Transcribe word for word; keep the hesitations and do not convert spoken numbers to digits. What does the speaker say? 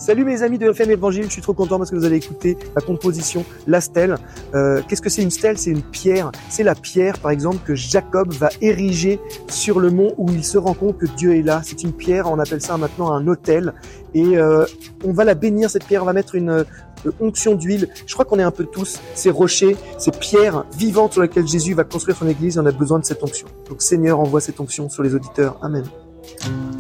Salut mes amis de F M Évangile, je suis trop content parce que vous allez écouter la composition, la stèle. Euh, qu'est-ce que c'est une stèle? C'est une pierre. C'est la pierre, par exemple, que Jacob va ériger sur le mont où il se rend compte que Dieu est là. C'est une pierre, on appelle ça maintenant un autel. Et euh, on va la bénir, cette pierre, on va mettre une euh, onction d'huile. Je crois qu'on est un peu tous ces rochers, ces pierres vivantes sur lesquelles Jésus va construire son église, et on a besoin de cette onction. Donc Seigneur, envoie cette onction sur les auditeurs. Amen.